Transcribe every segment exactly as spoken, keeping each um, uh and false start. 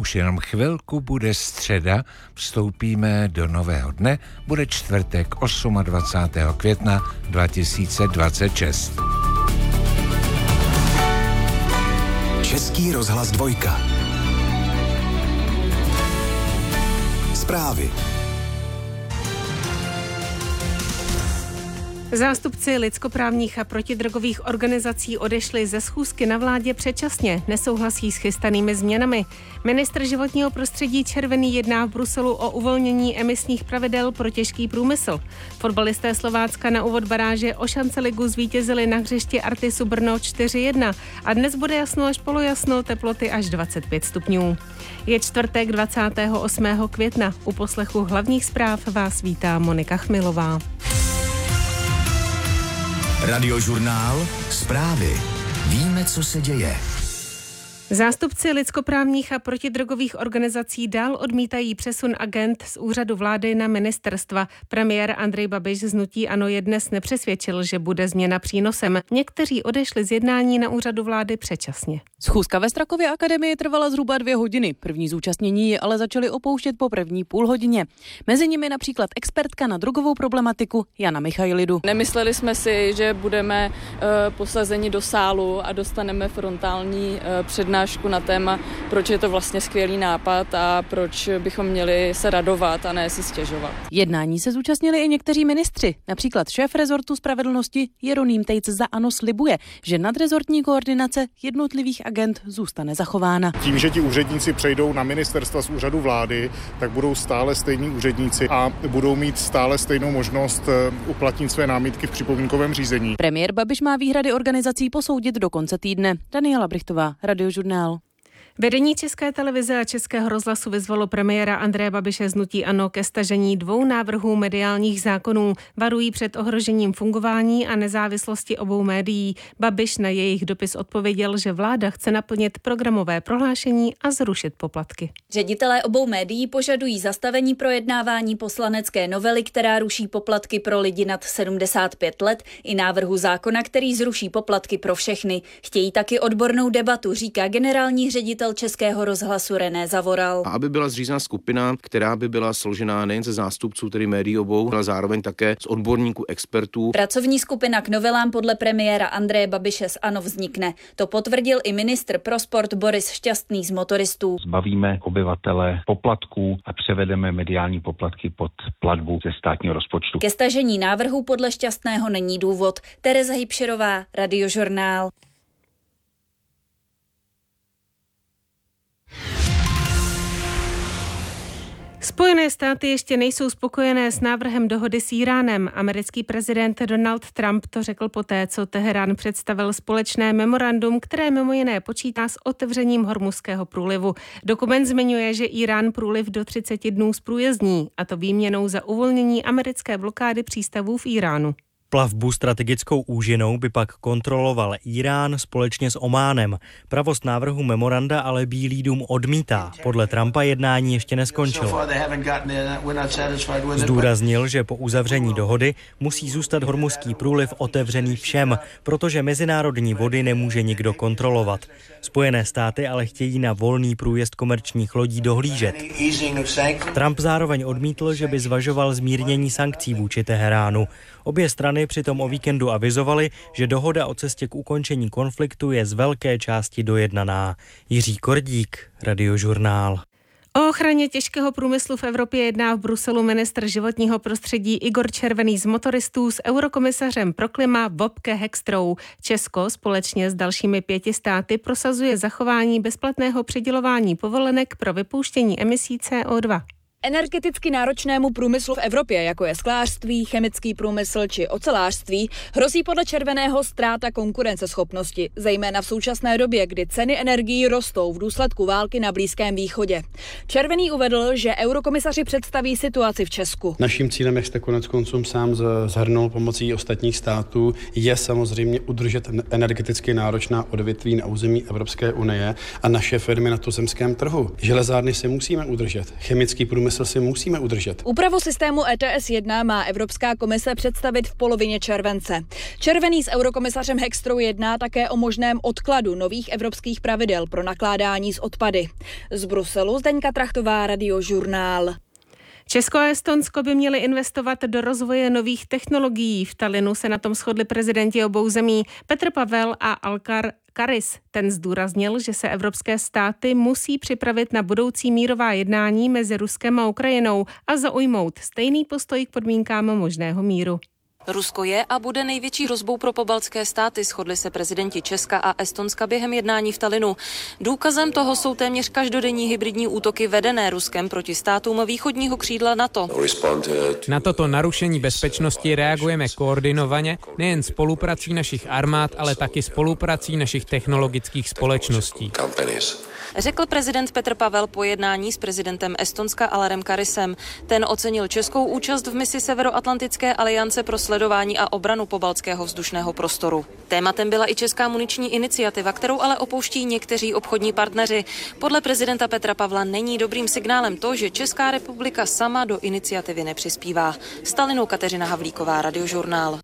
Už jenom chvilku bude středa, vstoupíme do nového dne, bude čtvrtek dvacátého osmého května dva tisíce dvacet šest. Český rozhlas dvojka. Zprávy. Zástupci lidskoprávních a protidrogových organizací odešli ze schůzky na vládě předčasně, nesouhlasí s chystanými změnami. Ministr životního prostředí Červený jedná v Bruselu o uvolnění emisních pravidel pro těžký průmysl. Fotbalisté Slovácka na úvod baráže o šance ligu zvítězili na hřišti Artisu Brno čtyři jedna a dnes bude jasno až polojasno, teploty až dvacet pět stupňů. Je čtvrtek dvacátého osmého května. U poslechu hlavních zpráv vás vítá Monika Chmilová. Radiožurnál. Zprávy. Víme, co se děje. Zástupci lidskoprávních a protidrogových organizací dál odmítají přesun agent z úřadu vlády na ministerstva. Premiér Andrej Babiš z hnutí ANO je dnes nepřesvědčil, že bude změna přínosem. Někteří odešli z jednání na úřadu vlády předčasně. Schůzka ve Strakově akademii trvala zhruba dvě hodiny. První zúčastnění ji ale začali opouštět po první půl hodině. Mezi nimi například expertka na drogovou problematiku Jana Michailidu. Nemysleli jsme si, že budeme uh, posazeni do sálu a dostaneme frontální uh, přednášku na téma, proč je to vlastně skvělý nápad a proč bychom měli se radovat a ne si stěžovat. Jednání se zúčastnili i někteří ministři. Například šéf rezortu spravedlnosti Jeroným Tejc za ANO slibuje, že nadrezortní koordinace jednotlivých agent zůstane zachována. Tím, že ti úředníci přejdou na ministerstva z úřadu vlády, tak budou stále stejní úředníci a budou mít stále stejnou možnost uplatnit své námitky v připomínkovém řízení. Premiér Babiš má výhrady organizací posoudit do konce týdne. Daniela Brichtová, Radiožurnál. Vedení České televize a Českého rozhlasu vyzvalo premiéra Andreje Babiše z hnutí ANO ke stažení dvou návrhů mediálních zákonů. Varují před ohrožením fungování a nezávislosti obou médií. Babiš na jejich dopis odpověděl, že vláda chce naplnit programové prohlášení a zrušit poplatky. Ředitelé obou médií požadují zastavení projednávání poslanecké novely, která ruší poplatky pro lidi nad sedmdesát pět let, i návrhu zákona, který zruší poplatky pro všechny. Chtějí taky odbornou debatu, říká generální ředitel Českého rozhlasu René Zavoral. A aby byla zřízena skupina, která by byla složená nejen ze zástupců tedy médií obou, ale zároveň také z odborníků, expertů. Pracovní skupina k novelám podle premiéra Andreje Babiše z ANO vznikne. To potvrdil i ministr pro sport Boris Šťastný z Motoristů. Zbavíme obyvatele poplatků a převedeme mediální poplatky pod platbu ze státního rozpočtu. Ke stažení návrhu podle Šťastného není důvod. Tereza Hybšerová, Radiožurnál. Spojené státy ještě nejsou spokojené s návrhem dohody s Íránem. Americký prezident Donald Trump to řekl poté, co Teherán představil společné memorandum, které mimo jiné počítá s otevřením Hormuzského průlivu. Dokument zmiňuje, že Írán průliv do třiceti dnů zprůjezdní, a to výměnou za uvolnění americké blokády přístavů v Íránu. Plavbu strategickou úžinou by pak kontroloval Írán společně s Ománem. Pravost návrhu memoranda ale Bílý dům odmítá. Podle Trumpa jednání ještě neskončilo. Zdůraznil, že po uzavření dohody musí zůstat Hormuzský průliv otevřený všem, protože mezinárodní vody nemůže nikdo kontrolovat. Spojené státy ale chtějí na volný průjezd komerčních lodí dohlížet. Trump zároveň odmítl, že by zvažoval zmírnění sankcí vůči Teheránu. Obě strany přitom o víkendu avizovaly, že dohoda o cestě k ukončení konfliktu je z velké části dojednaná. Jiří Kordík, Radiožurnál. O ochraně těžkého průmyslu v Evropě jedná v Bruselu ministr životního prostředí Igor Červený z Motoristů s eurokomisařem pro klima Bobke Hekstrou. Česko společně s dalšími pěti státy prosazuje zachování bezplatného přidělování povolenek pro vypouštění emisí C O dva. Energeticky náročnému průmyslu v Evropě, jako je sklářství, chemický průmysl či ocelářství, hrozí podle Červeného ztráta konkurenceschopnosti, zejména v současné době, kdy ceny energií rostou v důsledku války na Blízkém východě. Červený uvedl, že eurokomisaři představí situaci v Česku. Naším cílem, jak jste konec konců sám zhrnul pomocí ostatních států, je samozřejmě udržet energeticky náročná odvětví na území Evropské unie a naše firmy na tuzemském trhu. Železárny si musíme udržet, chemický průmysl průmysl si musíme udržet. Úpravu systému E T S jedna má Evropská komise představit v polovině července. Červený s eurokomisařem Hekstrou jedná také o možném odkladu nových evropských pravidel pro nakládání s odpady. Z Bruselu Zdeňka Trachtová, Radiožurnál. Česko a Estonsko by měly investovat do rozvoje nových technologií. V Tallinnu se na tom shodli prezidenti obou zemí Petr Pavel a Alkar Karis. Ten zdůraznil, že se evropské státy musí připravit na budoucí mírová jednání mezi Ruskem a Ukrajinou a zaujmout stejný postoj k podmínkám možného míru. Rusko je a bude největší hrozbou pro pobaltské státy, shodli se prezidenti Česka a Estonska během jednání v Tallinnu. Důkazem toho jsou téměř každodenní hybridní útoky vedené Ruskem proti státům východního křídla NATO. Na toto narušení bezpečnosti reagujeme koordinovaně, nejen spoluprací našich armád, ale taky spoluprací našich technologických společností. Řekl prezident Petr Pavel po jednání s prezidentem Estonska Alarem Karisem. Ten ocenil českou účast v misi Severoatlantické aliance pro sledování a obranu pobaltského vzdušného prostoru. Tématem byla i česká muniční iniciativa, kterou ale opouští někteří obchodní partneři. Podle prezidenta Petra Pavla není dobrým signálem to, že Česká republika sama do iniciativy nepřispívá. Z Tallinnu Kateřina Havlíková, Radiožurnál.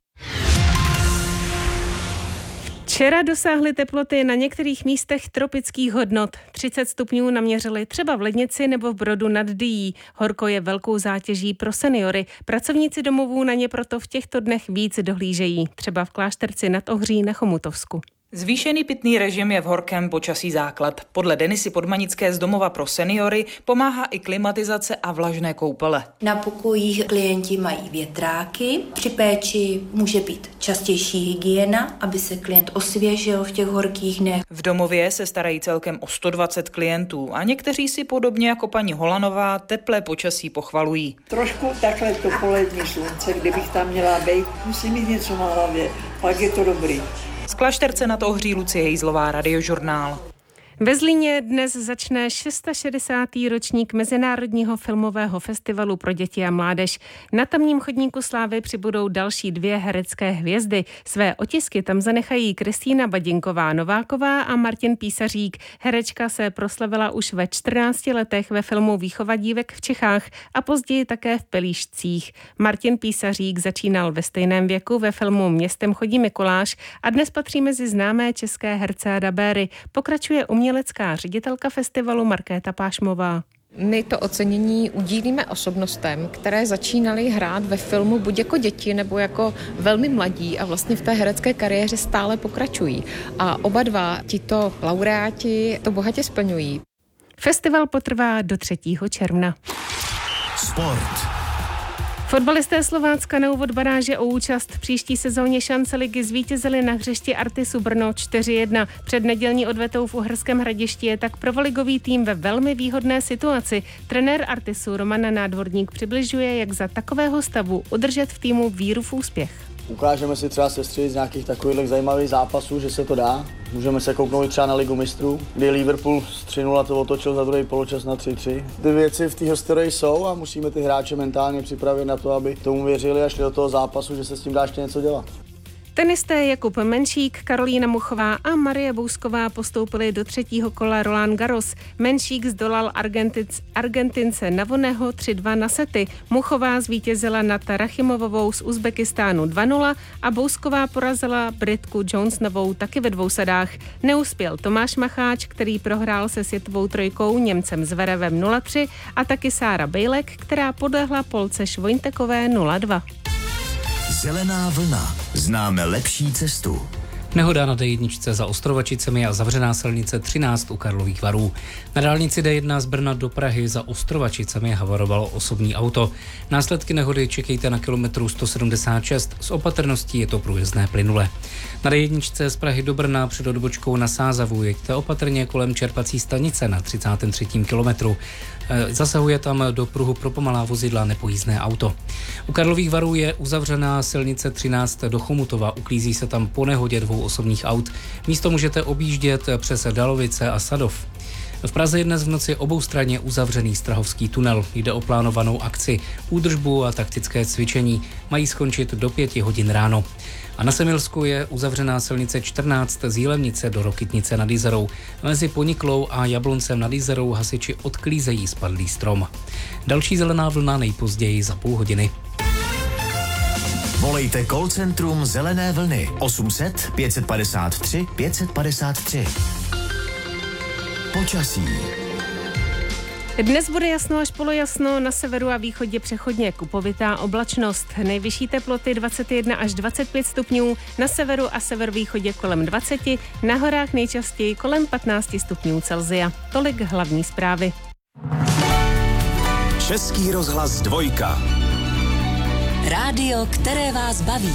Včera dosáhly teploty na některých místech tropických hodnot. třicet stupňů naměřili třeba v Lednici nebo v Brodu nad Dyjí. Horko je velkou zátěží pro seniory. Pracovníci domovů na ně proto v těchto dnech víc dohlížejí. Třeba v Klášterci nad Ohří na Chomutovsku. Zvýšený pitný režim je v horkém počasí základ. Podle Denisy Podmanické z domova pro seniory pomáhá i klimatizace a vlažné koupele. Na pokojích klienti mají větráky. Při péči může být častější hygiena, aby se klient osvěžil v těch horkých dnech. V domově se starají celkem o sto dvacet klientů a někteří si podobně jako paní Holanová teplé počasí pochvalují. Trošku takhle to polední slunce, kdybych tam měla být, musím mít něco na hlavě, pak je to dobrý. Z Klášterce nad Ohří Lucie Hejzlová, Radiožurnál. Ve Zlíně dnes začne šedesátý šestý ročník Mezinárodního filmového festivalu pro děti a mládež. Na tamním chodníku slávy přibudou další dvě herecké hvězdy. Své otisky tam zanechají Kristýna Badinková-Nováková a Martin Písařík. Herečka se proslavila už ve čtrnácti letech ve filmu Výchova dívek v Čechách a později také v Pelíšcích. Martin Písařík začínal ve stejném věku ve filmu Městem chodí Mikuláš a dnes patří mezi známé české herce a dabéry. Pokračuje umělecká ředitelka festivalu Markéta Pášmová. My to ocenění udílíme osobnostem, které začínaly hrát ve filmu buď jako děti nebo jako velmi mladí a vlastně v té herecké kariéře stále pokračují. A oba dva tito laureáti to bohatě splňují. Festival potrvá do třetího června. Sport. Fotbalisté Slovácka na úvod baráže o účast v příští sezóně šance ligy zvítězili na hřišti Artisu Brno čtyři jedna. Před nedělní odvetou v Uherském Hradišti je tak prvoligový tým ve velmi výhodné situaci. Trenér Artisu Roman Nádvorník přibližuje, jak za takového stavu udržet v týmu víru v úspěch. Ukážeme si třeba sestři z nějakých takových zajímavých zápasů, že se to dá. Můžeme se kouknout třeba na Ligu mistrů, kdy Liverpool z tři nula to otočil za druhý poločas na tři tři. Ty věci v té historii jsou a musíme ty hráče mentálně připravit na to, aby tomu věřili a šli do toho zápasu, že se s tím dá ještě něco dělat. Tenisté Jakub Menšík, Karolína Muchová a Marie Bousková postoupili do třetího kola Roland Garros. Menšík zdolal Argentic, Argentince Navoneho tři dva na sety. Muchová zvítězila nad Rachimovovou z Uzbekistánu dva nula a Bousková porazila Britku Jonesnovou taky ve dvou sedách. Neuspěl Tomáš Macháč, který prohrál se světovou trojkou Němcem Zverevem nula tři a taky Sára Bejlek, která podlehla Polce Švojntekové nula dva. Zelená vlna. Známe lepší cestu. Nehoda na D jedna za Ostrovačicemi a zavřená silnice třináct u Karlových Varů. Na dálnici D jedna z Brna do Prahy za Ostrovačicemi havarovalo osobní auto. Následky nehody čekejte na kilometru sto sedmdesát šest, s opatrností je to průjezdné plynule. Na D jedna z Prahy do Brna před odbočkou na Sázavu jeďte opatrně kolem čerpací stanice na třicátém třetím kilometru. Zasahuje tam do pruhu pro pomalá vozidla nepojízdné auto. U Karlových Varů je uzavřená silnice třináct do Chomutova, uklízí se tam po nehodě dvou osobních aut. Místo můžete objíždět přes Dalovice a Sadov. V Praze je dnes v noci oboustranně uzavřený Strahovský tunel. Jde o plánovanou akci, údržbu a taktické cvičení. Mají skončit do pěti hodin ráno. A na Semilsku je uzavřená silnice čtrnáct z Jílemnice do Rokytnice nad Jizerou. Mezi Poniklou a Jabloncem nad Jizerou hasiči odklízejí spadlý strom. Další zelená vlna nejpozději za půl hodiny. Volejte call centrum Zelené vlny osm set pět padesát tři pět padesát tři. Počasí. Dnes bude jasno až polojasno, na severu a východě přechodně kupovitá oblačnost. Nejvyšší teploty dvacet jedna až dvacet pět stupňů, na severu a severovýchodě kolem dvacet, na horách nejčastěji kolem patnáct stupňů Celsia. Tolik hlavní zprávy. Český rozhlas dvojka. Rádio, které vás baví.